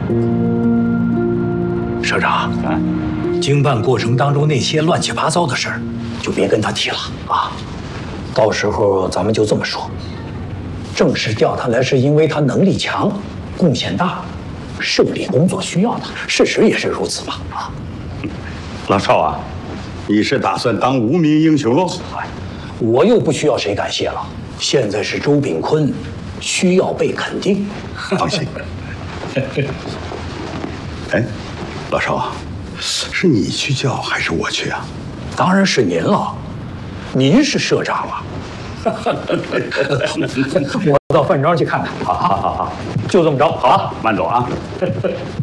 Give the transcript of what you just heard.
社长，经办过程当中那些乱七八糟的事儿，就别跟他提了啊。到时候咱们就这么说，正式调他来是因为他能力强，贡献大，是我里工作需要的，事实也是如此嘛啊。 老少啊，你是打算当无名英雄喽？ 我又不需要谁感谢了，现在是周炳坤需要被肯定。 放心。哎，老少啊，是你去叫还是我去啊？ 当然是您了，您是社长啊。我到饭庄去看看。好，就这么着，好， 慢走啊。